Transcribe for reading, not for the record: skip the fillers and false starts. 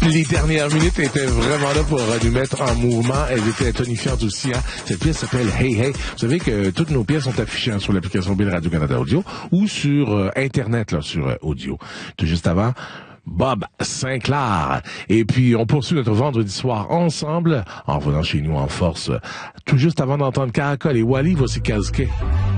Les dernières minutes étaient vraiment là pour nous mettre en mouvement. Elles étaient tonifiantes aussi. Hein. Cette pièce s'appelle Hey Hey. Vous savez que toutes nos pièces sont affichées sur l'application Bill Radio-Canada Audio ou sur Internet, là, sur Audio. Tout juste avant, Bob Sinclair. Et puis, on poursuit notre vendredi soir ensemble en revenant chez nous en force. Tout juste avant d'entendre Caracol et Wally, voici Kazuke.